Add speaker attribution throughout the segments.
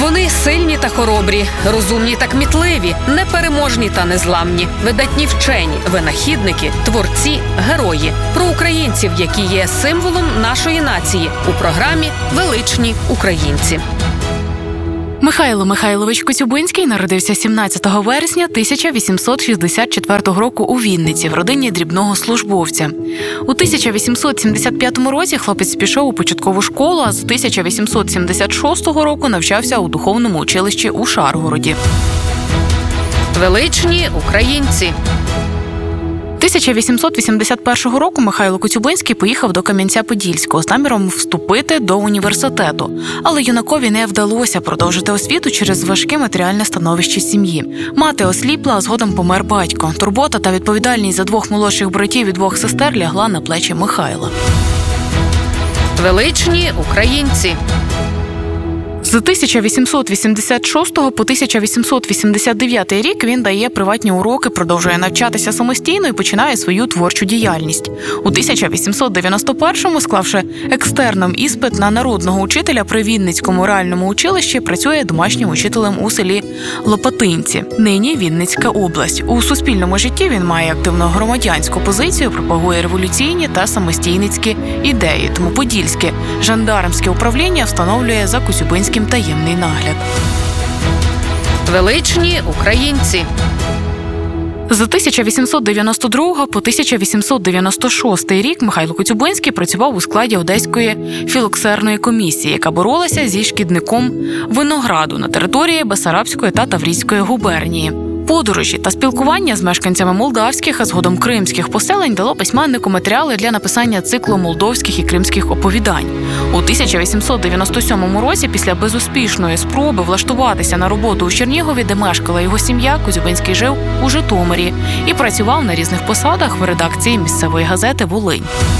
Speaker 1: Вони сильні та хоробрі, розумні та кмітливі, непереможні та незламні, видатні вчені, винахідники, творці, герої. Про українців, які є символом нашої нації у програмі «Величні українці».
Speaker 2: Михайло Михайлович Коцюбинський народився 17 вересня 1864 року у Вінниці в родині дрібного службовця. У 1875 році хлопець пішов у початкову школу, а з 1876 року навчався у духовному училищі у Шаргороді.
Speaker 1: Величні українці.
Speaker 2: 1881 року Михайло Коцюбинський поїхав до Кам'янця-Подільського з наміром вступити до університету. Але юнакові не вдалося продовжити освіту через важке матеріальне становище сім'ї. Мати осліпла, а згодом помер батько. Турбота та відповідальність за двох молодших братів і двох сестер лягла на плечі Михайла.
Speaker 1: Величні українці.
Speaker 2: З 1886 по 1889 рік він дає приватні уроки, продовжує навчатися самостійно і починає свою творчу діяльність. У 1891-му, склавши екстерном іспит на народного учителя при Вінницькому реальному училищі, працює домашнім учителем у селі Лопатинці, нині Вінницька область. У суспільному житті він має активну громадянську позицію, пропагує революційні та самостійницькі ідеї. Тому Подільське жандармське управління встановлює за Коцюбинським таємний нагляд.
Speaker 1: Величні українці.
Speaker 2: З 1892 по 1896 рік Михайло Коцюбинський працював у складі Одеської філоксерної комісії, яка боролася зі шкідником винограду на території Бессарабської та Таврійської губернії. Подорожі та спілкування з мешканцями молдавських, а згодом кримських поселень дало письменнику матеріали для написання циклу молдовських і кримських оповідань. У 1897 році, після безуспішної спроби влаштуватися на роботу у Чернігові, де мешкала його сім'я, Коцюбинський жив у Житомирі і працював на різних посадах в редакції місцевої газети «Волинь».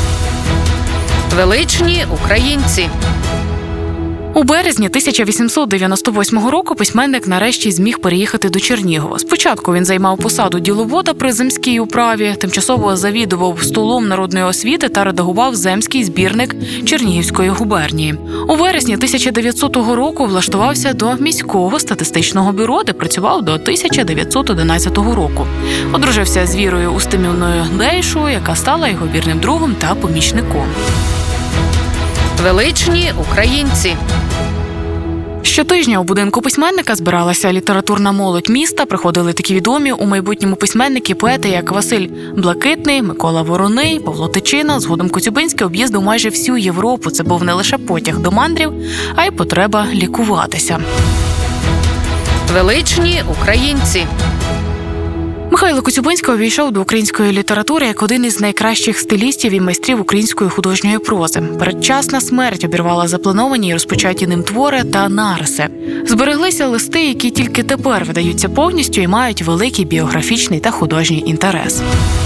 Speaker 1: Величні українці.
Speaker 2: У березні 1898 року письменник нарешті зміг переїхати до Чернігова. Спочатку він займав посаду діловода при земській управі, тимчасово завідував столом народної освіти та редагував земський збірник Чернігівської губернії. У вересні 1900 року влаштувався до міського статистичного бюро, де працював до 1911 року. Одружився з Вірою Устимівною Дейшу, яка стала його вірним другом та помічником.
Speaker 1: Величні українці.
Speaker 2: Щотижня у будинку письменника збиралася літературна молодь міста, приходили такі відомі у майбутньому письменники, поети, як Василь Блакитний, Микола Вороний, Павло Тичина. Згодом Коцюбинський об'їздив майже всю Європу. Це був не лише потяг до мандрів, а й потреба лікуватися.
Speaker 1: Величні українці.
Speaker 2: Михайло Коцюбинський увійшов до української літератури як один із найкращих стилістів і майстрів української художньої прози. Передчасна смерть обірвала заплановані і розпочаті ним твори та нариси. Збереглися листи, які тільки тепер видаються повністю і мають великий біографічний та художній інтерес.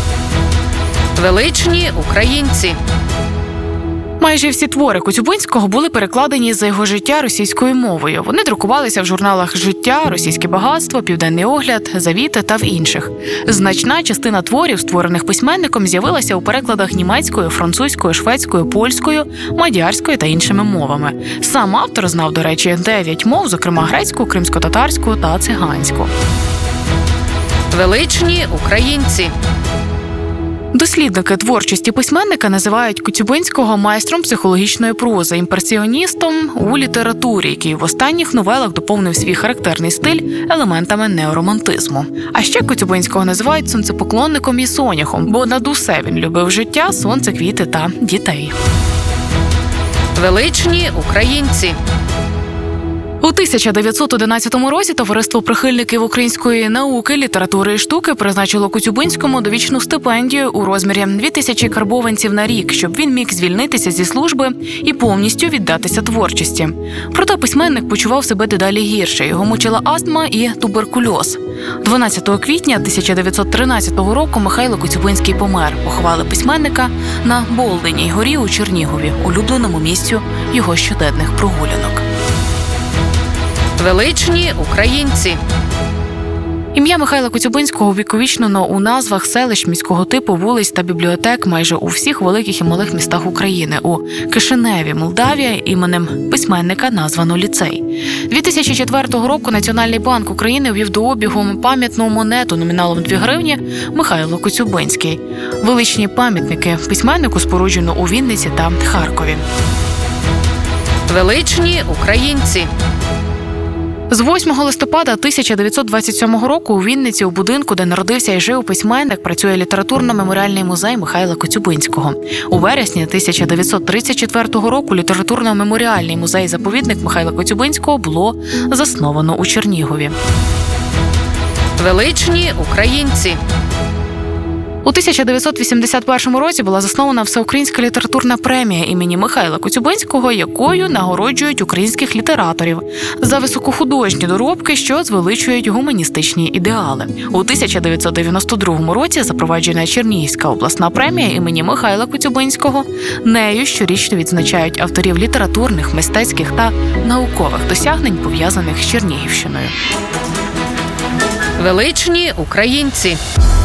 Speaker 1: Величні українці.
Speaker 2: Майже всі твори Коцюбинського були перекладені за його життя російською мовою. Вони друкувалися в журналах «Життя», «Російське багатство», «Південний огляд», «Завіти» та в інших. Значна частина творів, створених письменником, з'явилася у перекладах німецькою, французькою, шведською, польською, мадярською та іншими мовами. Сам автор знав, до речі, 9 мов, зокрема грецьку, кримсько-татарську та циганську.
Speaker 1: Величні українці.
Speaker 2: Дослідники творчості письменника називають Коцюбинського майстром психологічної прози, імпресіоністом у літературі, який в останніх новелах доповнив свій характерний стиль елементами неоромантизму. А ще Коцюбинського називають сонцепоклонником і соняхом, бо над усе він любив життя, сонце, квіти та дітей.
Speaker 1: Величні українці.
Speaker 2: У 1911 році Товариство прихильників української науки, літератури і штуки призначило Коцюбинському довічну стипендію у розмірі 2000 карбованців на рік, щоб він міг звільнитися зі служби і повністю віддатися творчості. Проте письменник почував себе дедалі гірше. Його мучила астма і туберкульоз. 12 квітня 1913 року Михайло Коцюбинський помер. Поховали письменника на Болдиній горі у Чернігові, улюбленому місцю його щоденних прогулянок.
Speaker 1: Величні українці.
Speaker 2: Ім'я Михайла Коцюбинського увіковічнено у назвах селищ міського типу, вулиць та бібліотек майже у всіх великих і малих містах України. У Кишиневі, Молдавія, іменем письменника названо ліцей. 2004 року Національний банк України ввів до обігу пам'ятну монету номіналом 2 гривні Михайло Коцюбинський. Величні пам'ятники письменнику споруджено у Вінниці та Харкові.
Speaker 1: Величні українці.
Speaker 2: З 8 листопада 1927 року у Вінниці, у будинку, де народився і жив письменник, працює літературно-меморіальний музей Михайла Коцюбинського. У вересні 1934 року літературно-меморіальний музей-заповідник Михайла Коцюбинського було засновано у Чернігові.
Speaker 1: Величні українці.
Speaker 2: У 1981 році була заснована Всеукраїнська літературна премія імені Михайла Коцюбинського, якою нагороджують українських літераторів за високохудожні доробки, що звеличують гуманістичні ідеали. У 1992 році запроваджена Чернігівська обласна премія імені Михайла Коцюбинського. Нею щорічно відзначають авторів літературних, мистецьких та наукових досягнень, пов'язаних з Чернігівщиною.
Speaker 1: Величні українці.